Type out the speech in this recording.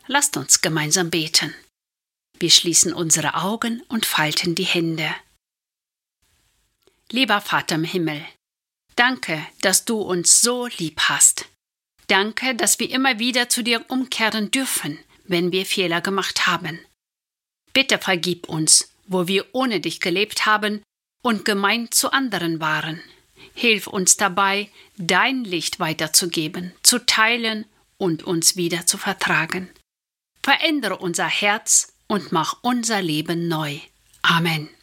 Lasst uns gemeinsam beten. Wir schließen unsere Augen und falten die Hände. Lieber Vater im Himmel, danke, dass du uns so lieb hast. Danke, dass wir immer wieder zu dir umkehren dürfen, wenn wir Fehler gemacht haben. Bitte vergib uns, wo wir ohne dich gelebt haben und gemein zu anderen waren. Hilf uns dabei, dein Licht weiterzugeben, zu teilen und uns wieder zu vertragen. Verändere unser Herz und mach unser Leben neu. Amen.